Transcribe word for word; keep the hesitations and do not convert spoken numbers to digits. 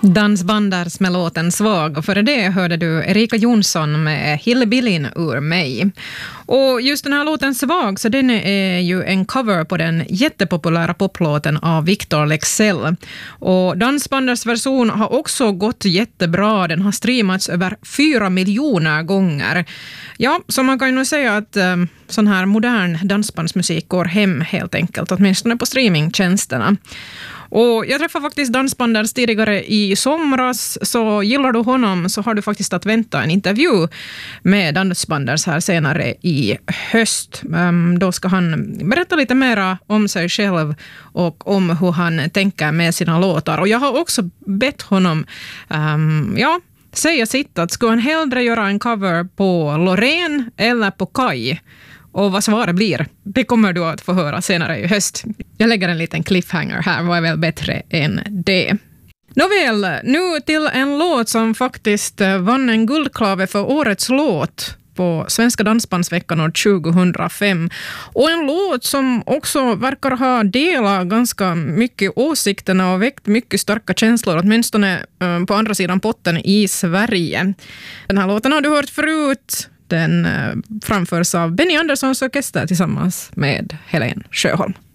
Dansbanders med låten Svag, och före det hörde du Erika Jonsson med Hillbillin ur mig. Och just den här låten Svag, så den är ju en cover på den jättepopulära poplåten av Victor Leksell. Och Dansbanders version har också gått jättebra, den har streamats över fyra miljoner gånger. Ja, så man kan ju nog säga att um, sån här modern dansbandsmusik går hem helt enkelt, åtminstone på streamingtjänsterna. Och jag träffade faktiskt Dansbanders tidigare i somras, så gillar du honom så har du faktiskt att vänta en intervju med Dansbanders här senare i höst. Um, då ska han berätta lite mer om sig själv och om hur han tänker med sina låtar. Och jag har också bett honom, um, ja, säga sitt, att skulle han hellre göra en cover på Loreen eller på Kai? Och vad svaret blir, det kommer du att få höra senare i höst. Jag lägger en liten cliffhanger här, vad är väl bättre än det. Nåväl, nu till en låt som faktiskt vann en guldklave för årets låt på Svenska dansbandsveckan år tjugohundrafem. Och en låt som också verkar ha delat ganska mycket åsikterna och väckt mycket starka känslor, åtminstone på andra sidan potten i Sverige. Den här låten har du hört förut. Den framförs av Benny Anderssons orkester tillsammans med Helen Sjöholm.